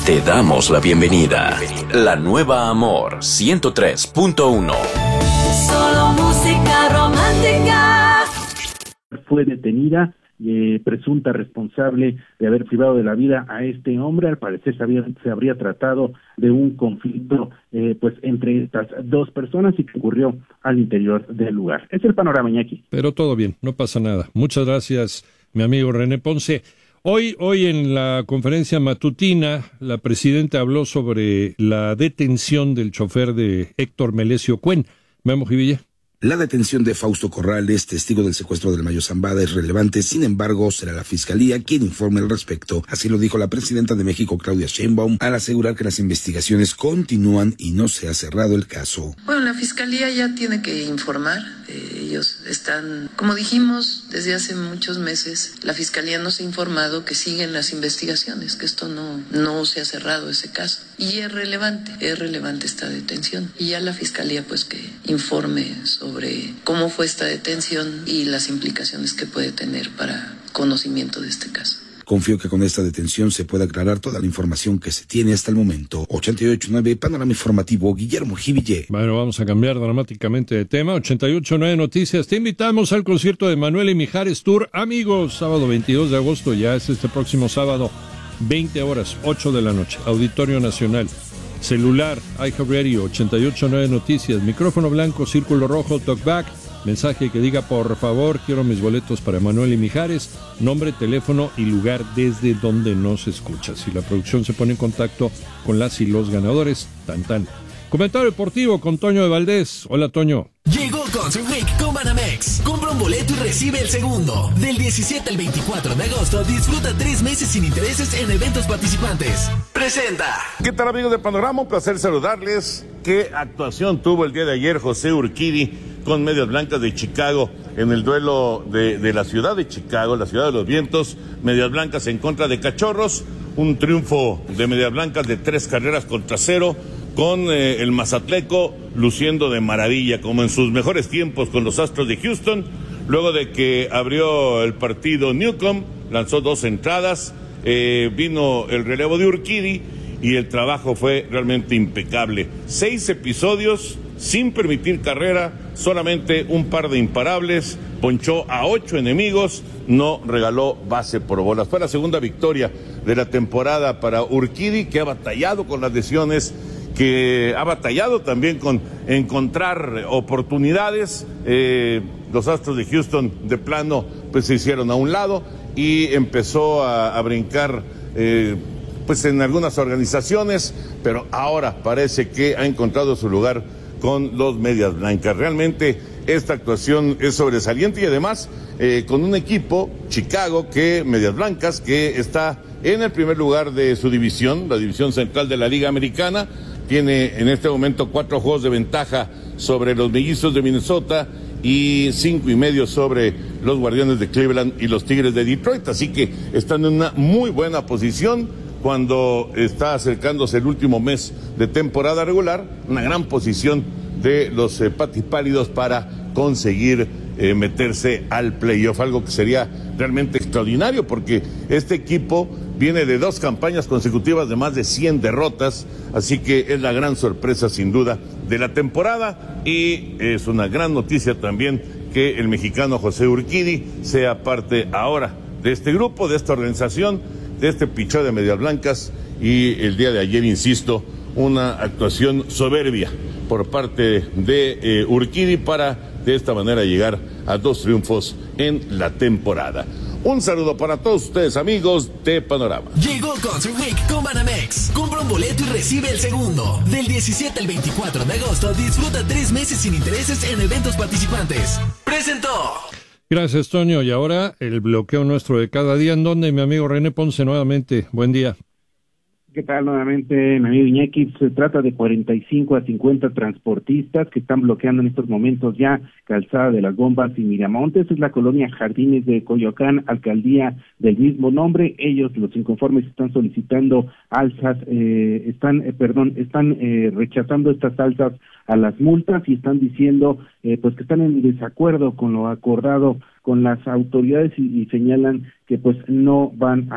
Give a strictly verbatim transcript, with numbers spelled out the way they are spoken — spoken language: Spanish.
Te damos la bienvenida. La nueva Amor ciento tres punto uno. Solo música romántica. Fue detenida, eh, presunta responsable de haber privado de la vida a este hombre. Al parecer se, había, se habría tratado de un conflicto eh, pues entre estas dos personas y que ocurrió al interior del lugar. Es el panorama, Iñaki. Pero todo bien, no pasa nada. Muchas gracias, mi amigo René Ponce. Hoy, hoy en la conferencia matutina, la presidenta habló sobre la detención del chofer de Héctor Melesio Cuen. Memo Jivilla. La detención de Fausto Corrales, testigo del secuestro del Mayo Zambada, es relevante. Sin embargo, será la Fiscalía quien informe al respecto. Así lo dijo la presidenta de México, Claudia Sheinbaum, al asegurar que las investigaciones continúan y no se ha cerrado el caso. Bueno, la Fiscalía ya tiene que informar. Eh, ellos están, como dijimos, desde hace muchos meses, la Fiscalía nos ha informado que siguen las investigaciones, que esto no, no se ha cerrado ese caso. Y es relevante, es relevante esta detención. Y ya la Fiscalía, pues, que informe sobre sobre cómo fue esta detención y las implicaciones que puede tener para conocimiento de este caso. Confío que con esta detención se pueda aclarar toda la información que se tiene hasta el momento. ochenta y ocho punto nueve, Panorama Informativo, Guillermo Jiville. Bueno, vamos a cambiar dramáticamente de tema. ochenta y ocho punto nueve Noticias. Te invitamos al concierto de Manuel y Mijares Tour. Amigos, sábado veintidós de agosto, ya es este próximo sábado, veinte horas, ocho de la noche. Auditorio Nacional. Celular, iHeartRadio, ochenta y ocho punto nueve Noticias, micrófono blanco, círculo rojo, talkback, mensaje que diga por favor, quiero mis boletos para Manuel y Mijares, nombre, teléfono y lugar desde donde nos escucha. Si la producción se pone en contacto con las y los ganadores, tan tan. Comentario deportivo con Toño de Valdés. Hola, Toño. Llegó Concert Week con Banamex. Compra un boleto y recibe el segundo. Del diecisiete al veinticuatro de agosto, disfruta tres meses sin intereses en eventos participantes. Presenta. ¿Qué tal, amigos de Panorama? Un placer saludarles. ¿Qué actuación tuvo el día de ayer José Urquidi con Medias Blancas de Chicago en el duelo de, de la ciudad de Chicago, la ciudad de los vientos? Medias Blancas en contra de Cachorros. Un triunfo de Medias Blancas de tres carreras contra cero, con eh, el Mazatleco luciendo de maravilla, como en sus mejores tiempos con los Astros de Houston. Luego de que abrió el partido Newcomb, lanzó dos entradas, eh, vino el relevo de Urquidi y el trabajo fue realmente impecable. Seis episodios sin permitir carrera, solamente un par de imparables, ponchó a ocho enemigos, no regaló base por bolas. Fue la segunda victoria de la temporada para Urquidi, que ha batallado con las lesiones, que ha batallado también con encontrar oportunidades. Eh, los Astros de Houston de plano pues se hicieron a un lado y empezó a, a brincar eh, pues en algunas organizaciones, pero ahora parece que ha encontrado su lugar con los Medias Blancas. Realmente esta actuación es sobresaliente y además eh, con un equipo, Chicago, que Medias Blancas, que está en el primer lugar de su división, la división central de la Liga Americana. Tiene en este momento cuatro juegos de ventaja sobre los Mellizos de Minnesota y cinco y medio sobre los Guardianes de Cleveland y los Tigres de Detroit. Así que están en una muy buena posición cuando está acercándose el último mes de temporada regular. Una gran posición de los eh, patipálidos para conseguir eh, meterse al playoff, algo que sería realmente extraordinario porque este equipo viene de dos campañas consecutivas de más de cien derrotas, así que es la gran sorpresa sin duda de la temporada y es una gran noticia también que el mexicano José Urquidi sea parte ahora de este grupo, de esta organización, de este pichón de Medias Blancas y el día de ayer, insisto, una actuación soberbia por parte de eh, Urquidi para de esta manera llegar a dos triunfos en la temporada. Un saludo para todos ustedes, amigos de Panorama. Llegó Concert Week con Banamex. Compra un boleto y recibe el segundo. Del diecisiete al veinticuatro de agosto, disfruta tres meses sin intereses en eventos participantes. Presentó. Gracias, Toño. Y ahora el bloqueo nuestro de cada día, en donde mi amigo René Ponce nuevamente. Buen día. ¿Qué tal nuevamente, mi amigo Iñaki? Se trata de cuarenta y cinco a cincuenta transportistas que están bloqueando en estos momentos ya Calzada de las Bombas y Miramontes. Es la colonia Jardines de Coyoacán, alcaldía del mismo nombre. Ellos, los inconformes, están solicitando alzas, eh, están, eh, perdón, están eh, rechazando estas alzas a las multas y están diciendo eh, pues que están en desacuerdo con lo acordado con las autoridades y, y señalan que pues no van a